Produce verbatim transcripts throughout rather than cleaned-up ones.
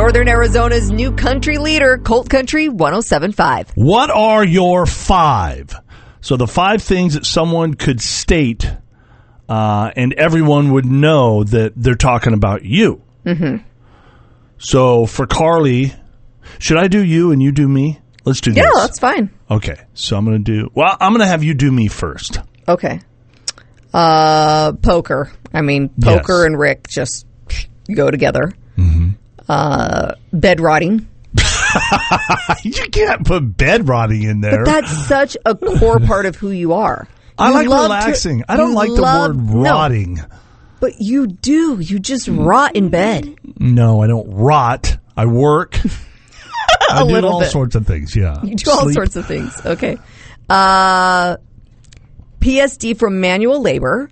Northern Arizona's new country leader, Colt Country one oh seven point five. What are your five? So the five things that someone could state uh, and everyone would know that they're talking about you. Mm-hmm. So for Carly, should I do you and you do me? Let's do yeah, this. Yeah, that's fine. Okay, so I'm going to do, well, I'm going to have you do me first. Okay. Uh, poker. I mean, poker Yes. and Rick just go together. Mm-hmm. Uh, bed rotting. You can't put bed rotting in there. But that's such a core part of who you are. I You like love relaxing. to- I don't you like love- the word rotting. No, but you do. You just rot in bed. No, I don't rot. I work. I A do little all bit. sorts of things, yeah. You do all Sleep. sorts of things. Okay. Uh, P S D from manual labor.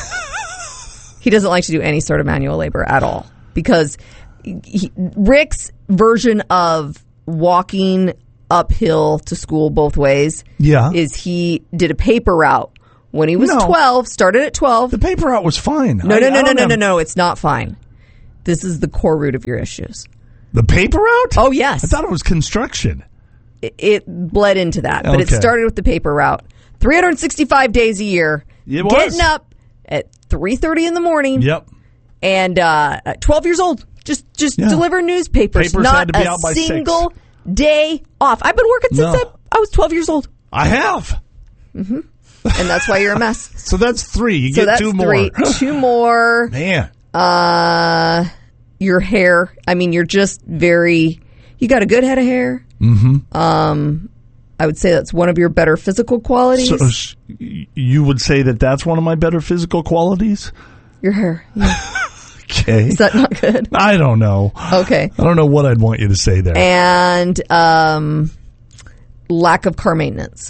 He doesn't like to do any sort of manual labor at all because he, Rick's version of walking uphill to school both ways Yeah. is he did a paper route when he was No. twelve, started at twelve. The paper route was fine. No, I- no, I no, no, don't no, have- no, no. It's not fine. This is the core root of your issues. The paper route? Oh, yes. I thought it was construction. It, it bled into that, but it Okay. started with the paper route. three hundred sixty-five days a year. It was. Getting up at three thirty in the morning. Yep. And uh, at twelve years old, just just Yeah. deliver newspapers. Papers not had to be a out by six. single day off. I've been working since No. I, I was twelve years old. I have. And that's why you're a mess. So that's three. You so get that's two more. three. Two more. Man. Uh, your hair. I mean, you're just very... You got a good head of hair. Mm-hmm. Um, I would say that's one of your better physical qualities. So sh- you would say that that's one of my better physical qualities? Your hair. Yeah. Okay. Is that not good? I don't know. Okay. I don't know what I'd want you to say there. And um, lack of car maintenance.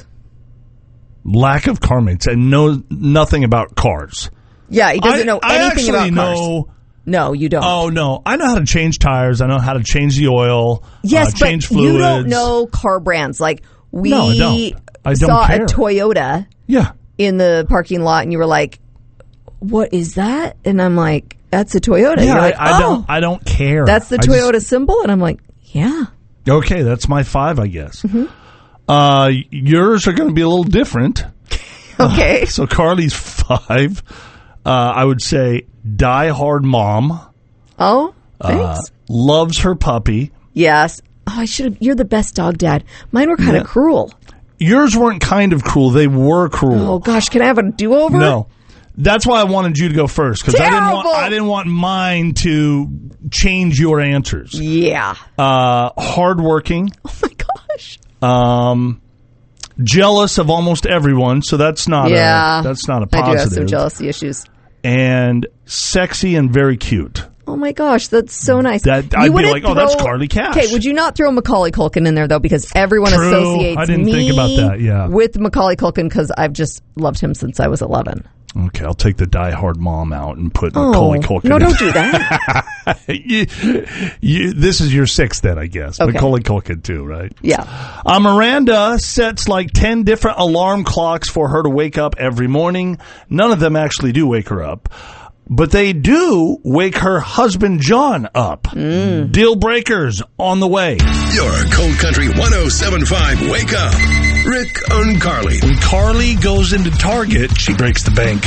Lack of car maintenance and know nothing about cars. Yeah, he doesn't I, know I anything actually about cars. know. No, you don't. Oh no, I know how to change tires. I know how to change the oil. yes, uh, change but fluids. you don't know car brands. Like we No, I don't. I don't saw care. a Toyota Yeah. in the parking lot, and you were like, "What is that?" And I'm like, "That's a Toyota." Yeah, You're like, I, I "Oh, don't. I don't care. that's the I Toyota just- symbol," and I'm like, "Yeah." okay, that's my five, I guess. Mm-hmm. Uh, yours are going to be a little different. Okay. So Carly's five. Uh, I would say die-hard mom. Oh, Uh, thanks. loves her puppy. Yes. Oh, I should have. You're the best dog dad. Mine were kind of Yeah. cruel. Yours weren't kind of cruel. They were cruel. Oh gosh, can I have a do-over? No. That's why I wanted you to go first, because I didn't want Terrible. I didn't want mine to change your answers. Yeah. Uh, hardworking, Oh my gosh. um, jealous of almost everyone, so that's not Yeah. a, that's not a I do have some positive. jealousy issues. And sexy and very cute. Oh my gosh, that's so nice. That- You I'd be wouldn't like, oh, that's Carly Cash. Okay, would you not throw Macaulay Culkin in there though? Because everyone True. associates I didn't me think about that, yeah. with Macaulay Culkin because I've just loved him since I was eleven. Okay, I'll take the die-hard mom out and put Oh Macaulay Culkin no, in. don't do that. you, you, this is your sixth then, I guess. Okay. Macaulay Culkin too, right? Yeah. Uh, Miranda sets like ten different alarm clocks for her to wake up every morning. None of them actually do wake her up. But they do wake her husband, John, up. Mm. Deal breakers on the way. Your Cold Country one oh seven point five Wake Up. Rick and Carly. When Carly goes into Target, she breaks the bank.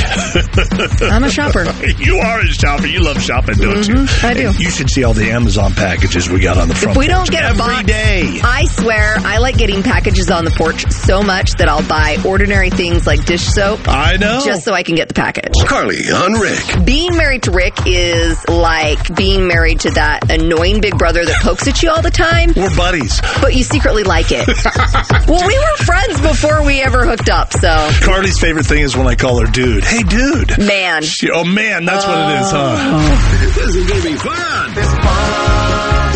I'm a shopper. You are a shopper. You love shopping, don't you? I do. And you should see all the Amazon packages we got on the front If we don't porch get a every box, day. I swear, I like getting packages on the porch so much that I'll buy ordinary things like dish soap I know. just so I can get the package. Carly on Rick. Being married to Rick is like being married to that annoying big brother that pokes at you all the time, We're buddies. but you secretly like it. Well, we were friends before we ever hooked up, so Carly's favorite thing is when I call her dude. Hey, dude. man. She, oh, man, that's what it is, huh? This is going to be fun.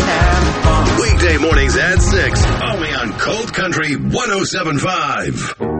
Weekday mornings at six. Only on Cold Country one oh seven point five.